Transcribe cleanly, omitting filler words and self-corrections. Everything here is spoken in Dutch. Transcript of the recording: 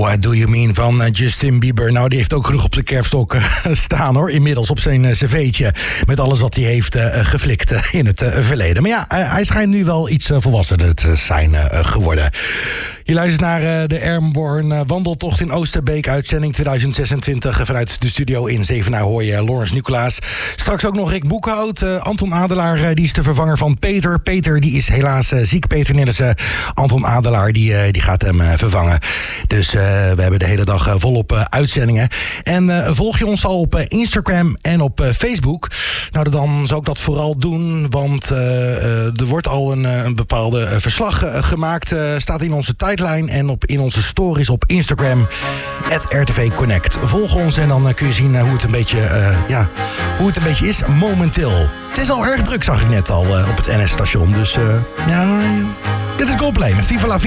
What Do You Mean van Justin Bieber. Nou, die heeft ook genoeg op de kerfstok staan hoor. Inmiddels op zijn cv'tje. Met alles wat hij heeft geflikt in het verleden. Maar ja, hij schijnt nu wel iets volwassener te zijn geworden. Je luistert naar de Airborne Wandeltocht in Oosterbeek. Uitzending 2026 vanuit de studio in Zevenaar hoor je Lawrence Nicolaas. Straks ook nog Rick Boekhout. Anton Adelaar, die is de vervanger van Peter. Peter, die is helaas ziek. Peter Nillissen. Anton Adelaar, die gaat hem vervangen. Dus we hebben de hele dag volop uitzendingen. En volg je ons al op Instagram en op Facebook? Nou, dan zou ik dat vooral doen. Want er wordt al een bepaalde verslag gemaakt. Staat in onze tijdlijn en in onze stories op Instagram. @RTV Connect. Volg ons en dan kun je zien hoe het een beetje is momenteel. Het is al erg druk, zag ik net al op het NS-station. Dus dit is Coldplay met Viva la Vida.